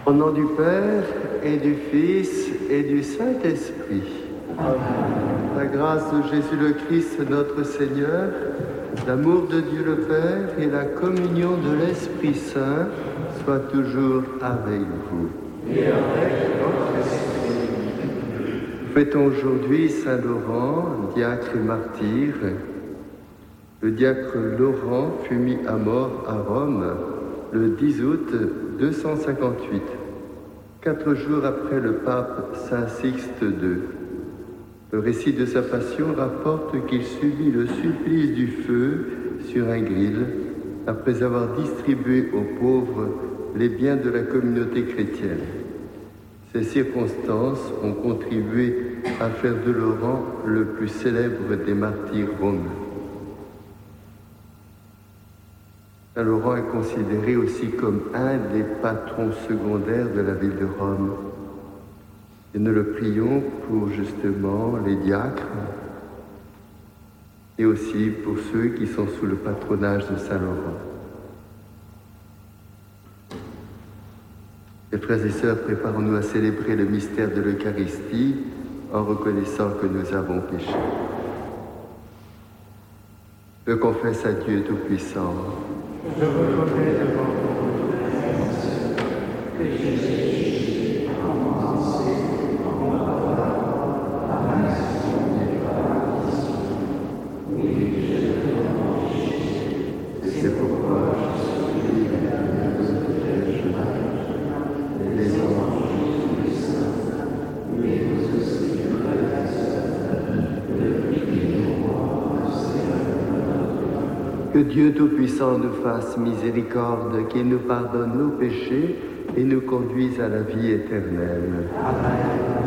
Au nom du Père et du Fils et du Saint-Esprit. La grâce de Jésus le Christ, notre Seigneur, l'amour de Dieu le Père et la communion de l'Esprit Saint soient toujours avec vous. Et avec votre esprit. Fêtons aujourd'hui Saint Laurent, diacre et martyr. Le diacre Laurent fut mis à mort à Rome le 10 août 258, 4 jours après le pape Saint Sixte II. Le récit de sa passion rapporte qu'il subit le supplice du feu sur un gril après avoir distribué aux pauvres les biens de la communauté chrétienne. Ces circonstances ont contribué à faire de Laurent le plus célèbre des martyrs romains. Saint Laurent est considéré aussi comme un des patrons secondaires de la ville de Rome. Et nous le prions pour justement les diacres et aussi pour ceux qui sont sous le patronage de Saint Laurent. Mes frères et sœurs, préparons-nous à célébrer le mystère de l'Eucharistie en reconnaissant que nous avons péché. Je confesse à Dieu Tout-Puissant. Je reconnais devant vous que Jésus a commencé en ma parole, par l'action et par la participation. Oui, je te péché. C'est pourquoi je suis libre de et les anges et les saints, mais vous aussi, frères et sœurs, de prier pour moi, Seigneur. Que Dieu Tout-Puissant nous fasse miséricorde, qu'il nous pardonne nos péchés et nous conduise à la vie éternelle. Amen.